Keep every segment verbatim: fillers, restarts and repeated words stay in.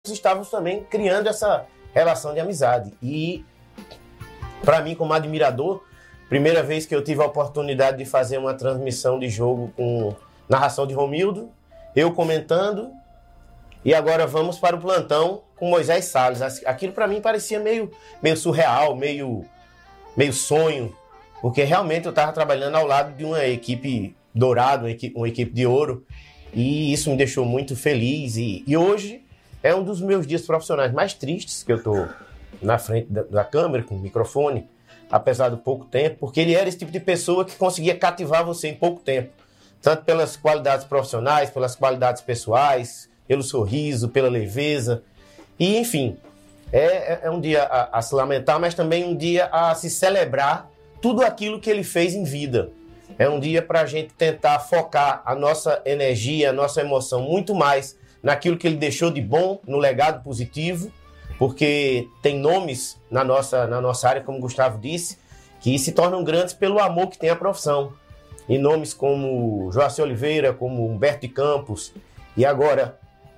estávamos também criando essa relação de amizade. E, para mim, como admirador, primeira vez que eu tive a oportunidade de fazer uma transmissão de jogo com narração de Romildo, eu comentando, e agora vamos para o plantão com Moisés Salles. Aquilo para mim parecia meio, meio surreal, meio, meio sonho, porque realmente eu estava trabalhando ao lado de uma equipe dourada, uma equipe, uma equipe de ouro, e isso me deixou muito feliz. E, e hoje é um dos meus dias profissionais mais tristes, que eu estou na frente da, da câmera, com o microfone, apesar do pouco tempo, porque ele era esse tipo de pessoa que conseguia cativar você em pouco tempo, tanto pelas qualidades profissionais, pelas qualidades pessoais, pelo sorriso, pela leveza, e enfim, é, é um dia a, a se lamentar, mas também um dia a se celebrar tudo aquilo que ele fez em vida. É um dia para a gente tentar focar a nossa energia, a nossa emoção muito mais naquilo que ele deixou de bom, no legado positivo, porque tem nomes na nossa, na nossa área, como o Gustavo disse, que se tornam grandes pelo amor que tem a profissão. E nomes como Joaci Oliveira, como Humberto de Campos, e agora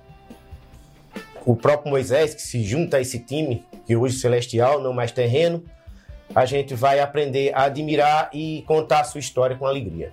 o próprio Moisés, que se junta a esse time, que hoje é celestial, não mais terreno, a gente vai aprender a admirar e contar a sua história com alegria.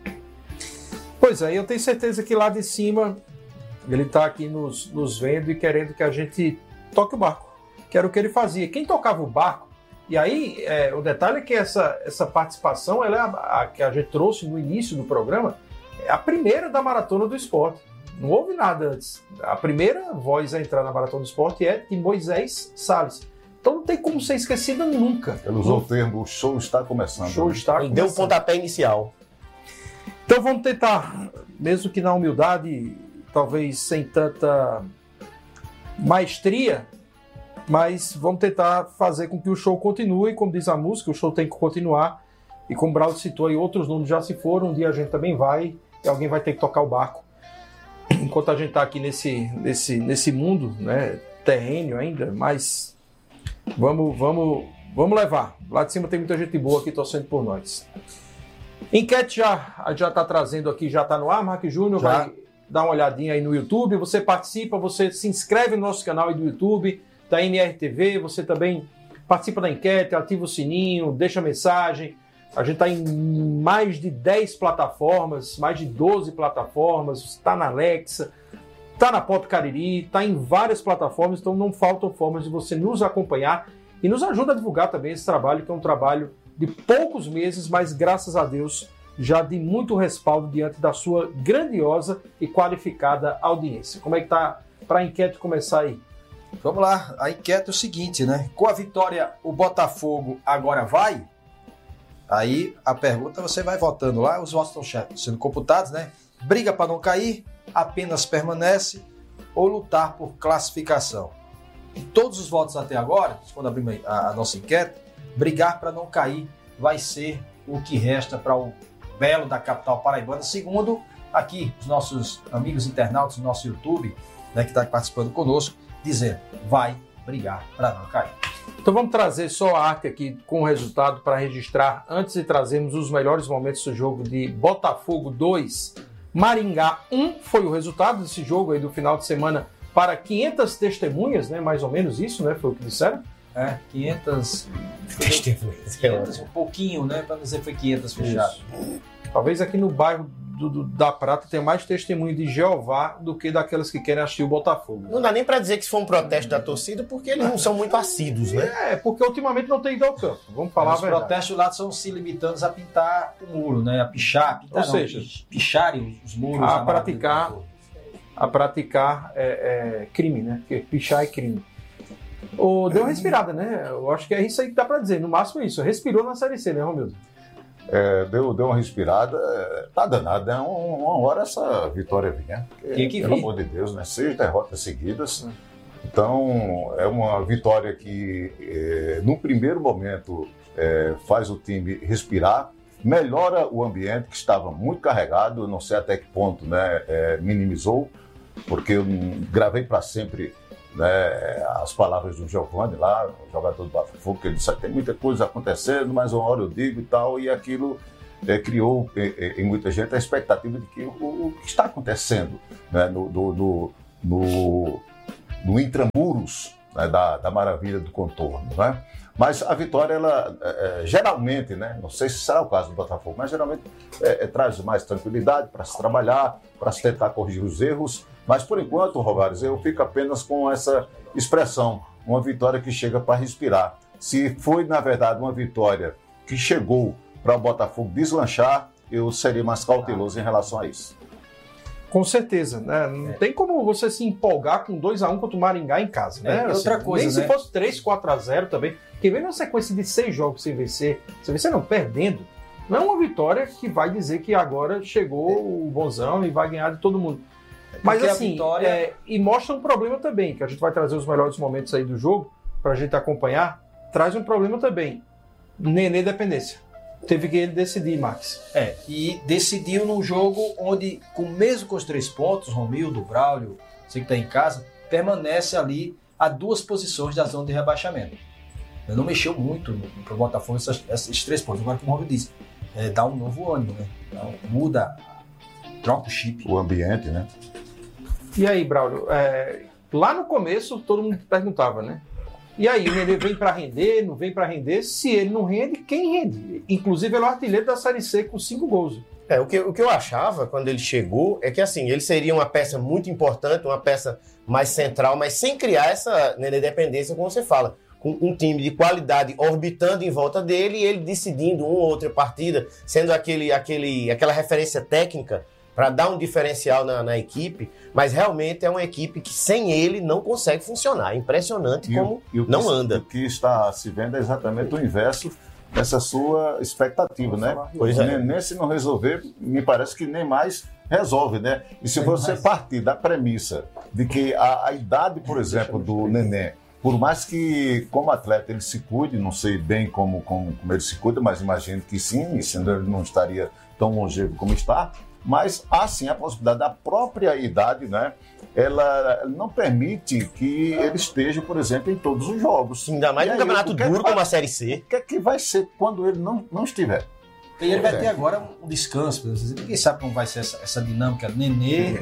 Pois é, eu tenho certeza que lá de cima ele está aqui nos, nos vendo e querendo que a gente toque o barco, que era o que ele fazia. Quem tocava o barco, e aí é, o detalhe é que essa, essa participação ela é a, a que a gente trouxe no início do programa, é a primeira da Maratona do Esporte. Não houve nada antes. A primeira voz a entrar na Maratona do Esporte é de Moisés Salles. Então não tem como ser esquecida nunca. Ele usou o termo, o show está começando. O show está Ele começando. deu o pontapé inicial. Então vamos tentar, mesmo que na humildade, talvez sem tanta maestria, mas vamos tentar fazer com que o show continue. Como diz a música, o show tem que continuar. E como o Braulio citou aí, outros nomes já se foram, um dia a gente também vai, e alguém vai ter que tocar o barco. Enquanto a gente está aqui nesse, nesse, nesse mundo, né, terreno ainda, mas vamos, vamos, vamos levar. Lá de cima tem muita gente boa aqui torcendo por nós. Enquete já já está trazendo aqui, já está no ar. Mark Júnior vai dar uma olhadinha aí no YouTube. Você participa, você se inscreve no nosso canal aí do YouTube, da M R T V. Você também participa da enquete, ativa o sininho, deixa mensagem. A gente está em mais de dez plataformas, mais de doze plataformas, está na Alexa, está na Pop Cariri, está em várias plataformas, então não faltam formas de você nos acompanhar e nos ajuda a divulgar também esse trabalho, que é um trabalho de poucos meses, mas graças a Deus já de muito respaldo diante da sua grandiosa e qualificada audiência. Como é que está para a enquete começar aí? Vamos lá, a enquete é o seguinte, né? Com a vitória, o Botafogo agora vai? Aí a pergunta, você vai votando lá, os votos estão sendo computados, né? Briga para não cair, apenas permanece ou lutar por classificação. E todos os votos até agora, quando abrimos a, a nossa enquete, brigar para não cair vai ser o que resta para o belo da capital paraibana, segundo aqui os nossos amigos internautas do nosso YouTube, né, que está participando conosco, dizendo, vai brigar para não cair. Então vamos trazer só a arte aqui com o resultado para registrar, antes de trazermos os melhores momentos do jogo de Botafogo dois, Maringá um, foi o resultado desse jogo aí do final de semana para quinhentas testemunhas, né? Mais ou menos isso, né? Foi o que disseram? É, quinhentas Testemunhas. quinhentas, um pouquinho, né? Para não dizer que foi quinhentas fechado. Talvez aqui no bairro do, do, da Prata tenha mais testemunho de Jeová do que daquelas que querem assistir o Botafogo. Não dá nem para dizer que isso foi um protesto da torcida, porque eles não são muito assíduos, né? É, porque ultimamente não tem ido ao campo. Vamos falar Os a verdade. protestos lá são se limitando a pintar o muro, né? A pichar, pintar, Ou não, seja, picharem os muros. a na praticar- Botafogo. A praticar é, é, crime, né? Porque pichar é crime. Ô, deu uma respirada, né? Eu acho que é isso aí que dá pra dizer. No máximo isso. Respirou na Série C, né, Romildo? É, deu, deu uma respirada, é, tá danado, né? Um- Uma hora essa vitória vinha. Tinha que Pelo vir. amor de Deus, né? Seis derrotas seguidas. Então, é uma vitória que, é, no primeiro momento, é, faz o time respirar, melhora o ambiente, que estava muito carregado, não sei até que ponto, né, é, minimizou, porque eu gravei para sempre, né, as palavras do Giovanni lá, o jogador do Botafogo, que ele disse, tem muita coisa acontecendo, mas uma hora eu digo e tal, e aquilo é, criou em, em muita gente a expectativa de que o, o que está acontecendo, né, no, do, do, no, no intramuros, né, da, da maravilha do contorno, né? Mas a vitória, ela é, geralmente, né, não sei se será o caso do Botafogo, mas geralmente é, é, traz mais tranquilidade para se trabalhar, para se tentar corrigir os erros. Mas por enquanto, Rovares, eu fico apenas com essa expressão, uma vitória que chega para respirar. Se foi, na verdade, uma vitória que chegou para o Botafogo deslanchar, eu seria mais cauteloso em relação a isso. Com certeza, né? Não é. tem como você se empolgar com dois a um contra o Maringá em casa, né? É, assim, outra coisa, nem né? se fosse três, quatro a zero também, porque vem uma sequência de seis jogos sem vencer, sem vencer não, perdendo, não é uma vitória que vai dizer que agora chegou é. o bonzão e vai ganhar de todo mundo. Mas porque assim, vitória... é, e mostra um problema também, que a gente vai trazer os melhores momentos aí do jogo, pra gente acompanhar, traz um problema também, Nenê dependência. Teve que ele decidir, Max. É, e decidiu num jogo onde, com mesmo com os três pontos, Romildo, Braulio, você que está em casa, permanece ali a duas posições da zona de rebaixamento. Ele não mexeu muito para o Botafogo essas, esses três pontos. Agora que o Romildo disse, é, dá um novo ânimo, né? Então, muda, troca o chip. O ambiente, né? E aí, Braulio, é, lá no começo todo mundo perguntava, né? E aí, o Nenê vem para render, não vem para render? Se ele não rende, quem rende? Inclusive, ele é o artilheiro da Série C com cinco gols. É, o que, o que eu achava quando ele chegou é que, assim, ele seria uma peça muito importante, uma peça mais central, mas sem criar essa Nenê dependência, como você fala. Com um time de qualidade orbitando em volta dele e ele decidindo uma ou outra partida, sendo aquele, aquele, aquela referência técnica para dar um diferencial na, na equipe, mas realmente é uma equipe que sem ele não consegue funcionar. É impressionante e como o, e o não que, anda. O que está se vendo é exatamente o inverso dessa sua expectativa, né? Pois é. Nem, nem se não resolver, me parece que nem mais resolve, né? E se você partir da premissa de que a, a idade, por exemplo, do Nenê, por mais que como atleta ele se cuide, não sei bem como, como, como ele se cuida, mas imagino que sim, senão ele não estaria tão longevo como está. Mas há sim a possibilidade da própria idade, né? Ela não permite que ele esteja, por exemplo, em todos os jogos. Ainda mais e num aí, campeonato que duro que vai, como a Série C. O que é que vai ser quando ele não, não estiver? E ele vai ter agora um descanso. Ninguém sabe como vai ser essa, essa dinâmica. Nenê,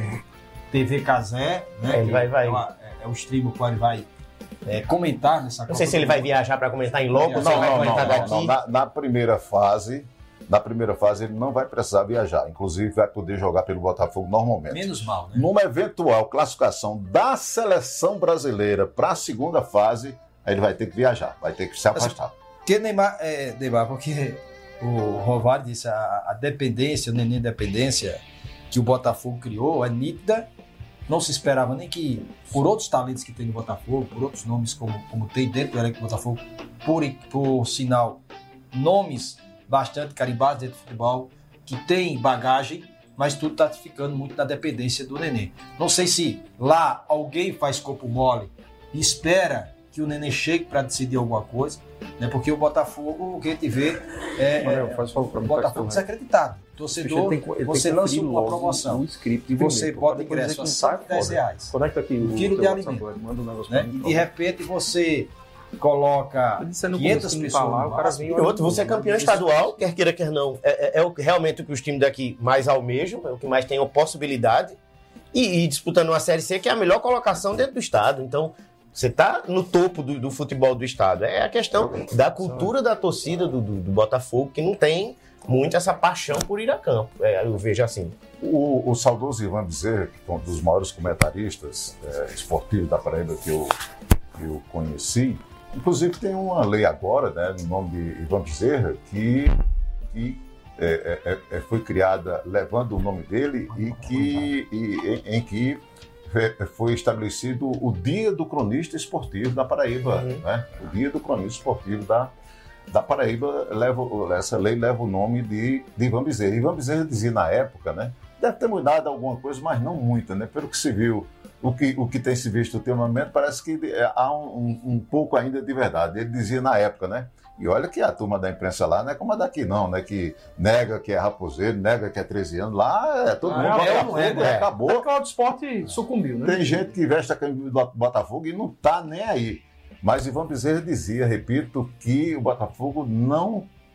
T V Casé, né? É, ele vai, vai. É, uma, é, é o stream o qual ele vai é, comentar nessa Não sei se ele vai viajar para comentar em loco, Não, se ele vai não, comentar não, daqui. não. Na, na primeira fase, na primeira fase ele não vai precisar viajar. Inclusive vai poder jogar pelo Botafogo normalmente. Menos mal, né? Numa eventual classificação da seleção brasileira para a segunda fase, aí ele vai ter que viajar, vai ter que se afastar. Porque Neymar, é, Neymar, porque o Rovário disse, a, a dependência, o Nenê dependência que o Botafogo criou é nítida. Não se esperava nem que, por outros talentos que tem no Botafogo, por outros nomes como, como tem dentro do elenco do Botafogo, por, por sinal, nomes bastante carimbados dentro do futebol, que tem bagagem, mas tudo está ficando muito na dependência do Nenê. Não sei se lá alguém faz corpo mole e espera que o Nenê chegue para decidir alguma coisa, né? Porque o Botafogo, o que a gente vê é, Manuel, é faz favor pra o mim, Botafogo desacreditado. Torcedor, ele tem, ele você tem lança que uma promoção o script e você primeiro, bota para ingresso a dizer que não cento e dez reais. Conecta aqui Um o quilo de teu alimento. WhatsApp, manda um negócio Né? pra mim, E por de favor. repente você coloca Dizendo quinhentas como pessoas falar, no o cara máximo. vem E outro, você é campeão estadual, quer queira, quer não. É, é, é o, realmente o que os times daqui mais almejam, é o que mais tem a possibilidade. E, e disputando uma Série C, que é a melhor colocação dentro do estado. Então, você está no topo do, do futebol do estado. É a questão da cultura da torcida do, do, do Botafogo, que não tem muito essa paixão por ir a campo. É, eu vejo assim. O, o saudoso Ivan Bezerra, que é um dos maiores comentaristas é, esportivos da Paraíba que eu, que eu conheci, inclusive tem uma lei agora, né, no nome de Ivan Bezerra, que, que é, é, é, foi criada levando o nome dele e, que, e em, em que foi estabelecido o Dia do Cronista Esportivo da Paraíba. Uhum. Né? O Dia do Cronista Esportivo da, da Paraíba, leva, essa lei leva o nome de, de Ivan Bezerra. Ivan Bezerra dizia na época, né, deve ter mudado alguma coisa, mas não muita, né? Pelo que se viu, o que, o que tem se visto ultimamente, parece que há um, um, um pouco ainda de verdade. Ele dizia na época, né? E olha que a turma da imprensa lá não é como a daqui não, né? Que nega que é raposeiro, nega que é treze anos. Lá é todo Ah, mundo é, Botafogo, é, é, é. acabou. O Claudio Esporte sucumbiu, né? Tem gente que veste a camisa do Botafogo e não tá nem aí. Mas Ivan Bezerra dizia, repito, que o Botafogo não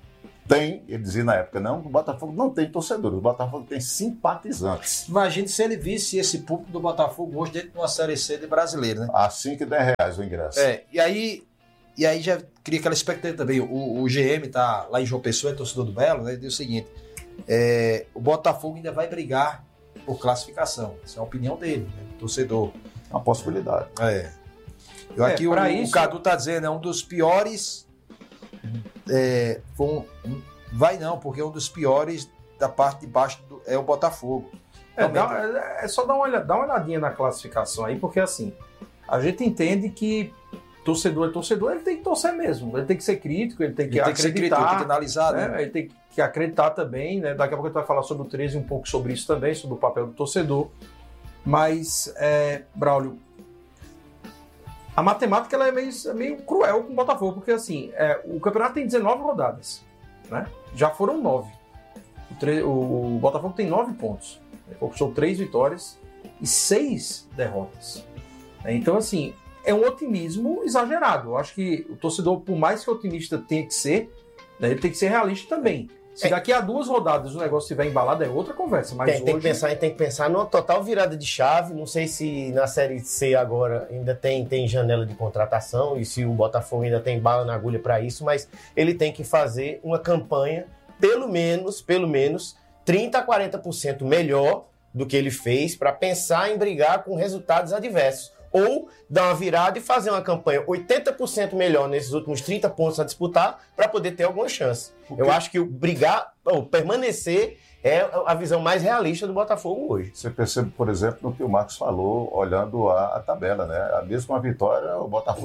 tem, ele dizia na época, não, o Botafogo não tem torcedores, o Botafogo tem simpatizantes. Imagine se ele visse esse público do Botafogo hoje dentro de uma Série C de brasileiro, né? A cinco e dez reais o ingresso. É, e aí, e aí já cria aquela expectativa também. O, o G M tá lá em João Pessoa, é torcedor do Belo, né? Ele diz o seguinte: é, o Botafogo ainda vai brigar por classificação. Essa é a opinião dele, né? Torcedor. Uma possibilidade. É. Eu É, aqui, o, pra o isso- Cadu tá dizendo, é um dos piores. É, foi um- um- vai não, porque é um dos piores da parte de baixo do, é o Botafogo. É, Realmente, dá- é só dar uma, olha, dá uma olhadinha na classificação aí, porque assim, a gente entende que torcedor é torcedor, ele tem que torcer mesmo, ele tem que ser crítico, ele tem que ele tem que ser crítico, acreditar, tem que analisar, né? né? Ele tem que acreditar também, né? Daqui a pouco a gente vai falar sobre o treze, um pouco sobre isso também, sobre o papel do torcedor. Mas, é, Braulio, a matemática ela é meio, é meio cruel com o Botafogo, porque assim, é, o campeonato tem dezenove rodadas, né? Já foram nove. O, tre- o Botafogo tem nove pontos. Ele conquistou três vitórias e seis derrotas. Então, assim, é um otimismo exagerado. Eu acho que o torcedor, por mais que otimista tenha que ser, né, ele tem que ser realista também. Se É. daqui a duas rodadas o negócio estiver embalado, é outra conversa. Mas Tem, tem que hoje... pensar, tem que pensar numa total virada de chave. Não sei se na Série C agora ainda tem, tem janela de contratação e se o Botafogo ainda tem bala na agulha para isso, mas ele tem que fazer uma campanha pelo menos, pelo menos trinta a quarenta por cento melhor do que ele fez para pensar em brigar com resultados adversos. Ou dar uma virada e fazer uma campanha oitenta por cento melhor nesses últimos trinta pontos a disputar para poder ter alguma chance. Eu acho que o brigar, ou permanecer, é a visão mais realista do Botafogo hoje. Você percebe, por exemplo, no que o Marcos falou, olhando a, a tabela, né? A mesma vitória, o Botafogo